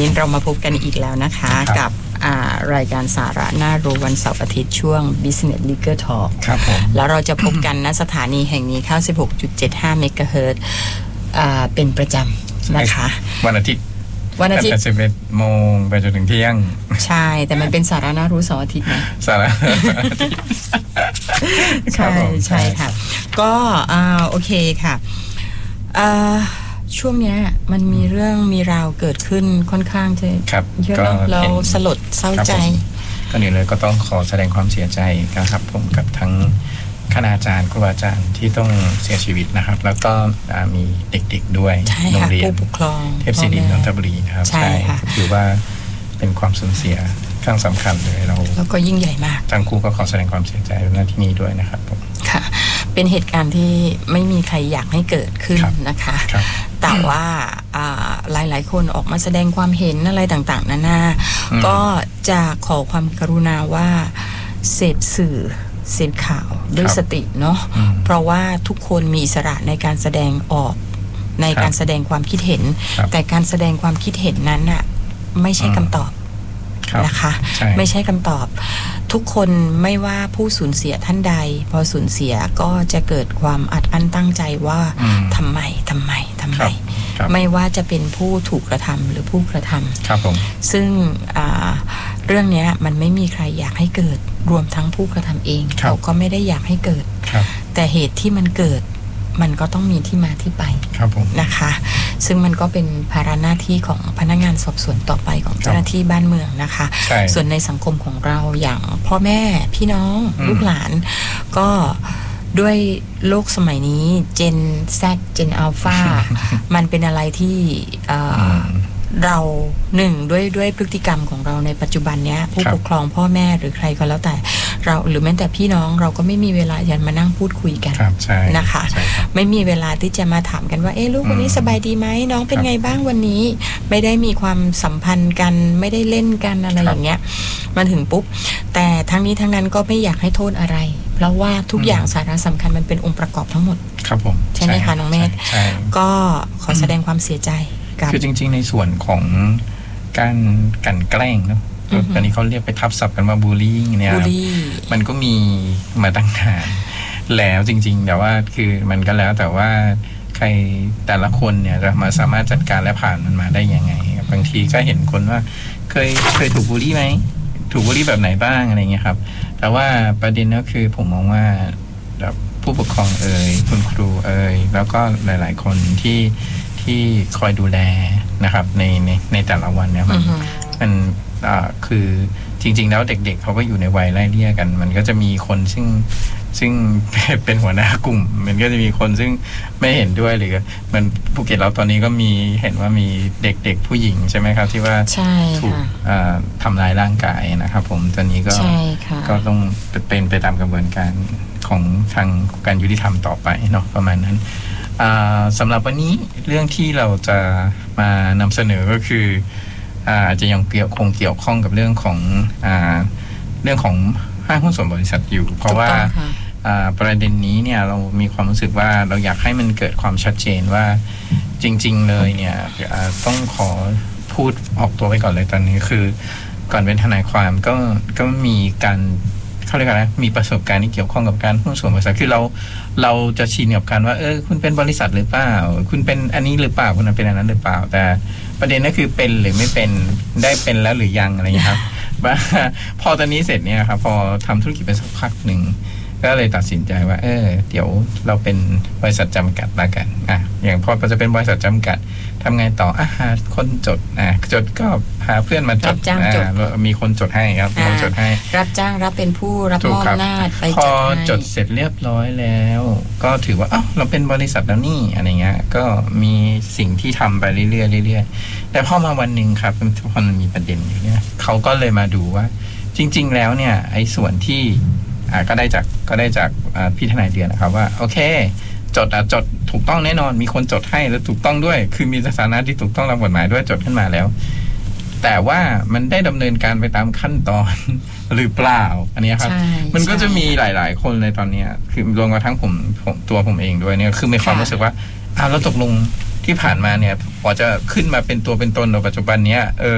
เรามาพบกันอีกแล้วนะคะกับรายการสาระน่ารู้วันเสาร์อาทิตย์ช่วง Business Legal Talk ครับผมแล้วเราจะพบกันณสถานีแห่งนี้ 96.75 เมกะเฮิรตซ์เป็นประจำนะคะวันอาทิตย์ตั้งแต่11 โมงไปจนถึงเที่ยงใช่แต่มันเป็นสาระน่ารู้เสาร์อาทิตย์นะสาระใช่ใช่ค่ะก็โอเคค่ะช่วงนี้มันมีเรื่องมีราวเกิดขึ้นค่อนข้างจะเยอะเราสลดเศร้าใจก็นี่เลยก็ต้องขอแสดงความเสียใจนะครับผมกับทั้งคณาจารย์ครูอาจารย์ที่ต้องเสียชีวิตนะครับแล้วก็มีเด็กๆด้วยโรงเรียนผู้ปกครองเทพศิรินนทบุรีนะครับใช่ถือว่าเป็นความสูญเสียครั้งสำคัญเลยแล้วก็ยิ่งใหญ่มากทางครูก็ขอแสดงความเสียใจในที่นี้ด้วยนะครับผมค่ะเป็นเหตุการณ์ที่ไม่มีใครอยากให้เกิดขึ้นนะคะแต่ว่าหลายๆคนออกมาแสดงความเห็นอะไรต่างๆนานาก็จะขอความกรุณาว่าเสพสื่อเสพข่าวด้วยสติเนาะเพราะว่าทุกคนมีอิสระในการแสดงออกในการแสดงความคิดเห็นแต่การแสดงความคิดเห็นนั้นน่ะไม่ใช่คำตอบนะคะไม่ใช่คำตอบทุกคนไม่ว่าผู้สูญเสียท่านใดพอสูญเสียก็จะเกิดความอัดอั้นตั้งใจว่าทำไมไม่ว่าจะเป็นผู้ถูกกระทำหรือผู้กระทำซึ่งเรื่องนี้มันไม่มีใครอยากให้เกิดรวมทั้งผู้กระทำเองเขาก็ไม่ได้อยากให้เกิดแต่เหตุที่มันเกิดมันก็ต้องมีที่มาที่ไปนะคะซึ่งมันก็เป็นภาระหน้าที่ของพนักงานสอบสวนต่อไปของเจ้าหน้าที่บ้านเมืองนะคะส่วนในสังคมของเราอย่างพ่อแม่พี่น้องลูกหลานก็ด้วยโลกสมัยนี้ Gen Z Gen Alpha มันเป็นอะไรที่เราหนึ่งด้วยพฤติกรรมของเราในปัจจุบันเนี้ยผู้ปกครองพ่อแม่หรือใครก็แล้วแต่เราหรือแม้แต่พี่น้องเราก็ไม่มีเวลาจะมานั่งพูดคุยกันนะคะไม่มีเวลาที่จะมาถามกันว่าลูกวันนี้สบายดีไหมน้องเป็นไงบ้างวันนี้ไม่ได้มีความสัมพันธ์กันไม่ได้เล่นกันอะไรอย่างเงี้ยมันถึงปุ๊บแต่ทั้งนี้ทั้งนั้นก็ไม่อยากให้โทษอะไรเพราะว่าทุกอย่างสาระสำคัญมันเป็นองค์ประกอบทั้งหมดครับผมใช่ไหมคะน้องเมธก็ขอแสดงความเสียใจคือจริงๆในส่วนของการกลั่นแกล้งเนาะตอนนี้เขาเรียกไปทับศัพท์กันว่าบูลลี่เนี่ยมันก็มีมาตั้งนานแล้วจริงๆแต่ว่าคือมันก็แล้วแต่ว่าใครแต่ละคนเนี่ยจะมาสามารถจัดการและผ่านมันมาได้ยังไงบางทีก็เห็นคนว่าเคยถูกบูลลี่ไหมถูกบูลลี่แบบไหนบ้างอะไรเงี้ยครับแต่ว่าประเด็นก็คือผมมองว่าแบบผู้ปกครองคุณครูแล้วก็หลายๆคนที่คอยดูแลนะครับในแต่ละวันเนี่ยมันคือจริงๆแล้วเด็กๆเขาก็อยู่ในวัยไล่เลี่ยกันมันก็จะมีคนซึ่งเป็นหัวหน้ากลุ่มมันก็จะมีคนซึ่งไม่เห็นด้วยหรือมันภูเก็ตเราตอนนี้ก็มีเห็นว่ามีเด็กๆผู้หญิงใช่ไหมครับที่ว่าถูกทำลายร่างกายนะครับผมตอนนี้ก็ต้องเป็นไปตามกระบวนการของทางการยุติธรรมต่อไปเนาะประมาณนั้นสำหรับวันนี้เรื่องที่เราจะมานำเสนอก็คืออาจจะยังคงเกี่ยวข้องกับเรื่องของห้างหุ้นส่วนบริษัทอยู่เพราะว่าประเด็นนี้เนี่ยเรามีความรู้สึกว่าเราอยากให้มันเกิดความชัดเจนว่าจริงๆเลยเนี่ยต้องขอพูดออกตัวไว้ก่อนเลยตอนนี้คือก่อนเป็นทนายความก็มีการเขาเรียกอะไรมีประสบการณ์ที่เกี่ยวข้องกับการหุ้นส่วนบริษัทคือเราจะชินกับการว่าคุณเป็นบริษัทหรือเปล่าคุณเป็นอันนี้หรือเปล่าคุณเป็นอันนั้นหรือเปล่าแต่ประเด็นก็คือเป็นหรือไม่เป็นได้เป็นแล้วหรือยังอะไรอย่างนี้ครับว่าพอตอนนี้เสร็จเนี่ยครับพอทำธุรกิจไปสักพักหนึ่งก็เลยตัดสินใจว่าเดี๋ยวเราเป็นบริษัทจำกัดละกันอย่างพอจะเป็นบริษัทจำกัดทำไงต่อหาคนจดจดก็หาเพื่อนมาจดมีคนจดให้ครับคนจดให้รับจ้างรับเป็นผู้รับมอบอำนาจไปจดให้พอจดเสร็จเรียบร้อยแล้วก็ถือว่าเราเป็นบริษัทแล้วนี่อะไรเงี้ยก็มีสิ่งที่ทำไปเรื่อยๆแต่พอมาวันหนึ่งครับทุกคนมีประเด็นอยู่เนี่ยเขาก็เลยมาดูว่าจริงๆแล้วเนี่ยไอ้ส่วนที่ก็ได้จากพี่ทนายเดือนนะครับว่าโอเคจดถูกต้องแน่นอนมีคนจดให้แล้วถูกต้องด้วยคือมีสถานะที่ถูกต้องตามกฎหมายด้วยจดขึ้นมาแล้วแต่ว่ามันได้ดำเนินการไปตามขั้นตอนหรือเปล่าอันนี้ครับมันก็จะมีหลายๆคนในตอนนี้คือรวมกระทั่งผมเองด้วยเนี่ยคือมีความรู้สึกว่าแล้วตกลงที่ผ่านมาเนี่ยพอจะขึ้นมาเป็นตัวเป็นตนในปัจจุบันเนี้ย